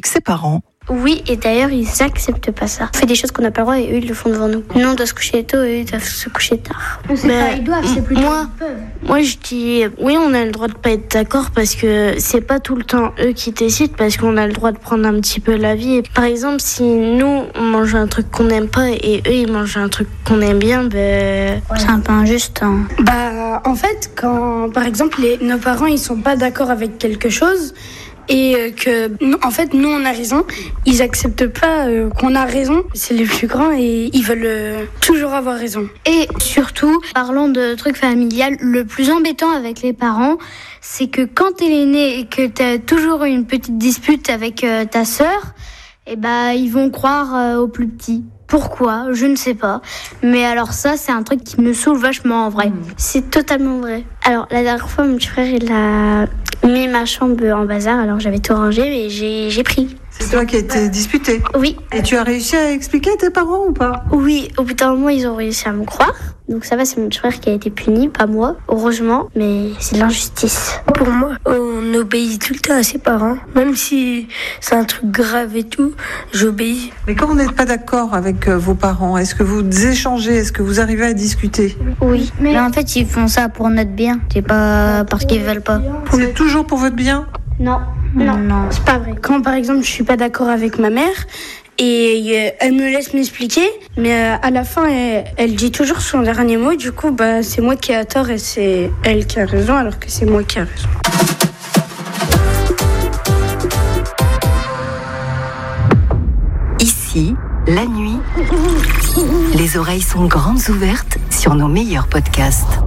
ses parents. Oui, et d'ailleurs, ils acceptent pas ça. On fait des choses qu'on n'a pas le droit et eux, ils le font devant nous. Nous, on doit se coucher tôt et eux, ils doivent se coucher tard. C'est pas ils doivent, c'est plutôt ils peuvent. Moi, je dis oui, on a le droit de pas être d'accord parce que c'est pas tout le temps eux qui décident, parce qu'on a le droit de prendre un petit peu la vie. Et par exemple, si nous, on mange un truc qu'on n'aime pas et eux, ils mangent un truc qu'on aime bien, c'est un peu injuste. Hein. En fait, quand, par exemple, nos parents, ils sont pas d'accord avec quelque chose, et que, en fait, nous, on a raison. Ils acceptent pas qu'on a raison. C'est les plus grands et ils veulent toujours avoir raison. Et surtout, parlons de trucs familial, le plus embêtant avec les parents, c'est que quand t'es l'aîné et que t'as toujours une petite dispute avec ta sœur, ils vont croire au plus petit. Pourquoi ? Je ne sais pas. Mais alors ça, c'est un truc qui me saoule vachement en vrai. C'est totalement vrai. Alors, la dernière fois, mon petit frère, il a mis ma chambre en bazar. Alors, j'avais tout rangé, mais j'ai pris. C'est toi qui as été disputé ? Oui. Et tu as réussi à expliquer à tes parents ou pas ? Oui, au bout d'un moment, ils ont réussi à me croire. Donc ça va, c'est mon petit frère qui a été puni, pas moi, heureusement, mais c'est de l'injustice. Pour moi, on obéit tout le temps à ses parents, même si c'est un truc grave et tout, j'obéis. Mais quand vous n'êtes pas d'accord avec vos parents, est-ce que vous échangez ? Est-ce que vous arrivez à discuter ? Oui, mais en fait, ils font ça pour notre bien, c'est pas parce qu'ils veulent pas. C'est toujours pour votre bien ? Non, c'est pas vrai. Quand, par exemple, je suis pas d'accord avec ma mère, et elle me laisse m'expliquer, mais à la fin, elle dit toujours son dernier mot. Du coup, c'est moi qui ai tort et c'est elle qui a raison, alors que c'est moi qui ai raison. Ici, la nuit, les oreilles sont grandes ouvertes sur nos meilleurs podcasts.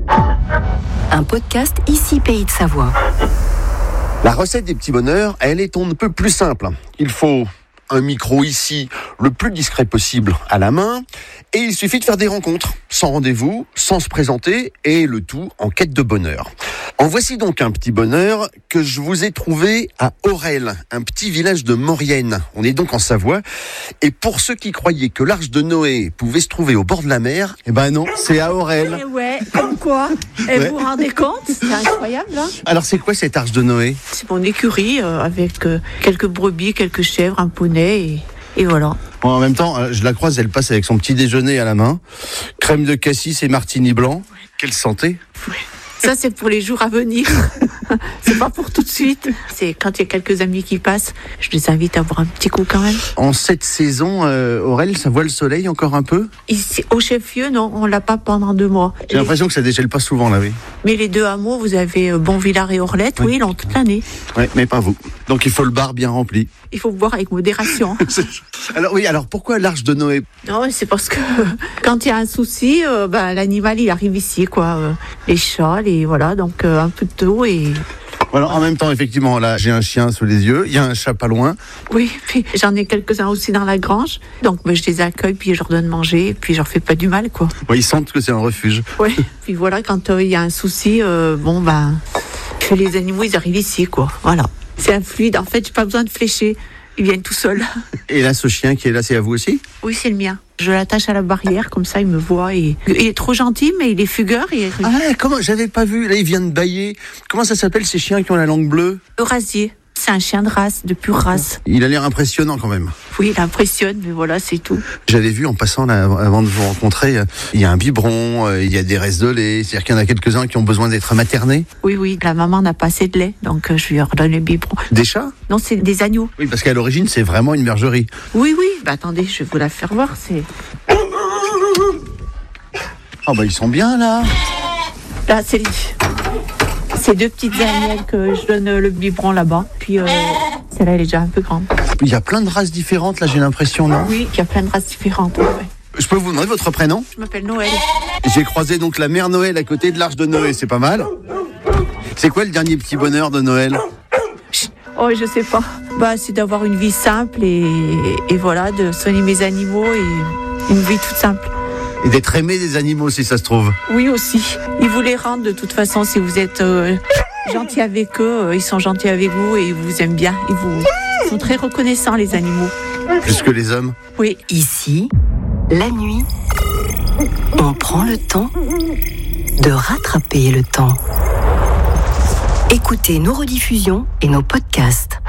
Un podcast Ici Pays de Savoie. La recette des petits bonheurs, elle est on ne peut plus simple. Il faut un micro ici, le plus discret possible à la main, et il suffit de faire des rencontres, sans rendez-vous, sans se présenter, et le tout en quête de bonheur. En voici donc un petit bonheur que je vous ai trouvé à Orel, un petit village de Maurienne. On est donc en Savoie, et pour ceux qui croyaient que l'Arche de Noé pouvait se trouver au bord de la mer, non, c'est à Orel. Ouais, comme quoi. Vous vous rendez compte ? C'est incroyable, hein ? Alors c'est quoi cette Arche de Noé ? C'est mon écurie avec quelques brebis, quelques chèvres, un poney et voilà. Bon, en même temps, je la croise, elle passe avec son petit déjeuner à la main, crème de cassis et martini blanc. Ouais. Quelle santé ! Ouais. Ça, c'est pour les jours à venir. C'est pas pour tout de suite. C'est quand il y a quelques amis qui passent, je les invite à boire un petit coup quand même. En cette saison, Aurel, ça voit le soleil encore un peu ? Ici, au chef-lieu, non, on l'a pas pendant 2 mois. J'ai l'impression que ça dégèle pas souvent là, oui. Mais les 2 hameaux, vous avez Bonvillard et Orlette, oui, ils l'ont toute l'année. Oui, mais pas vous. Donc il faut le bar bien rempli. Il faut boire avec modération. Alors pourquoi l'Arche de Noé ? Non, c'est parce que quand il y a un souci, l'animal il arrive ici, quoi. Les chats, voilà, donc un peu de d'eau et... Voilà, en même temps, effectivement, là, j'ai un chien sous les yeux, il y a un chat pas loin. Oui, puis j'en ai quelques-uns aussi dans la grange, donc je les accueille, puis je leur donne manger, et puis je leur fais pas du mal, quoi. Oui, ils sentent que c'est un refuge. Oui, puis voilà, quand il y a un souci, les animaux, ils arrivent ici, quoi, voilà. C'est un fluide, en fait, j'ai pas besoin de flécher, ils viennent tout seuls. Et là, ce chien qui est là, c'est à vous aussi ? Oui, c'est le mien. Je l'attache à la barrière, comme ça il me voit. Et il est trop gentil, mais il est fugueur. Comment ? J'avais pas vu. Là, il vient de bâiller. Comment ça s'appelle ces chiens qui ont la langue bleue ? Eurasier. C'est un chien de race, de pure race. Il a l'air impressionnant quand même. Oui, il impressionne, mais voilà, c'est tout. J'avais vu en passant là, avant de vous rencontrer, il y a un biberon, il y a des restes de lait. C'est-à-dire qu'il y en a quelques-uns qui ont besoin d'être maternés. Oui, la maman n'a pas assez de lait, donc je lui redonne le biberon. Des chats ? Non, c'est des agneaux. Oui, parce qu'à l'origine, c'est vraiment une bergerie. Oui. Attendez, je vais vous la faire voir, c'est... Ils sont bien là. Là, c'est 2 petites agnelles que je donne le biberon là-bas. Puis celle-là, elle est déjà un peu grande. Il y a plein de races différentes là, j'ai l'impression, non ? Oui, il y a plein de races différentes. Ouais. Je peux vous demander votre prénom ? Je m'appelle Noël. J'ai croisé donc la mère Noël à côté de l'Arche de Noé, c'est pas mal. C'est quoi le dernier petit bonheur de Noël ? Oh, je sais pas. C'est d'avoir une vie simple et voilà, de soigner mes animaux et une vie toute simple. Et d'être aimé des animaux, si ça se trouve. Oui, aussi. Ils vous les rendent de toute façon. Si vous êtes gentil avec eux, ils sont gentils avec vous et ils vous aiment bien. Ils sont très reconnaissants, les animaux. Plus que les hommes ? Oui. Ici, la nuit, on prend le temps de rattraper le temps. Écoutez nos rediffusions et nos podcasts.